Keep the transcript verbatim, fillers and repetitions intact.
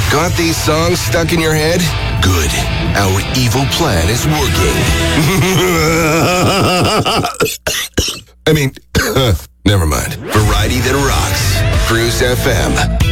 Got these songs stuck in your head? Good. Our evil plan is working. I mean, never mind. Variety that rocks. Cruise F M.